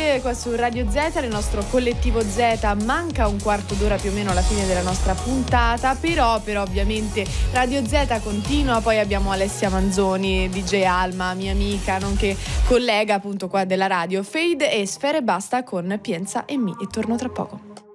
Fade qua su Radio Z, il nostro collettivo Z. Manca un quarto d'ora più o meno alla fine della nostra puntata, però ovviamente Radio Z continua. Poi abbiamo Alessia Manzoni, DJ Alma, mia amica, nonché collega appunto qua della radio. Fade e Sfere Basta con Pienza en mí, e torno tra poco.